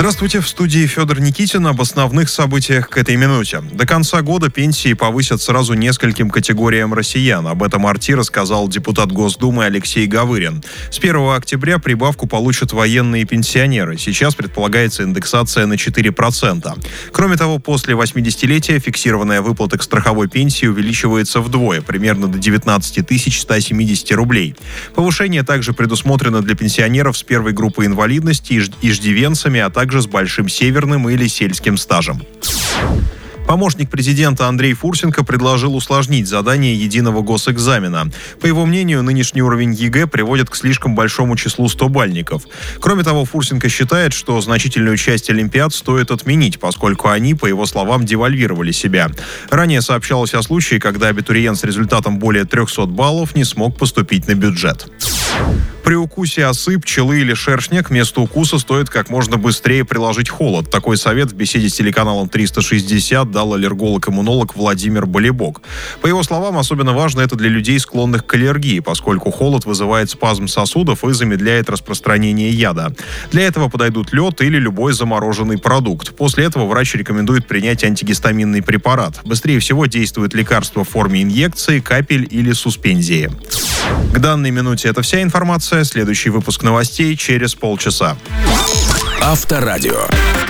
Здравствуйте, в студии Федор Никитин. Об основных событиях к этой минуте. До конца года пенсии повысят сразу нескольким категориям россиян. Об этом РТ рассказал депутат Госдумы Алексей Гавырин. С 1 октября прибавку получат военные пенсионеры. Сейчас предполагается индексация на 4%. Кроме того, после 80-летия фиксированная выплата к страховой пенсии увеличивается вдвое, примерно до 19 170 рублей. Повышение также предусмотрено для пенсионеров с первой группы инвалидности, иждивенцами, а также с большим северным или сельским стажем. Помощник президента Андрей Фурсенко предложил усложнить задание единого госэкзамена. По его мнению, нынешний уровень ЕГЭ приводит к слишком большому числу 100-бальников. Кроме того, Фурсенко считает, что значительную часть олимпиад стоит отменить, поскольку они, по его словам, девальвировали себя. Ранее сообщалось о случае, когда абитуриент с результатом более 300 баллов не смог поступить на бюджет. При укусе осы, пчелы или шершня к месту укуса стоит как можно быстрее приложить холод. Такой совет в беседе с телеканалом 360 дал аллерголог-иммунолог Владимир Болебок. По его словам, особенно важно это для людей, склонных к аллергии, поскольку холод вызывает спазм сосудов и замедляет распространение яда. Для этого подойдут лед или любой замороженный продукт. После этого врач рекомендует принять антигистаминный препарат. Быстрее всего действует лекарство в форме инъекции, капель или суспензии. К данной минуте это вся информация. Следующий выпуск новостей через полчаса. Авторадио.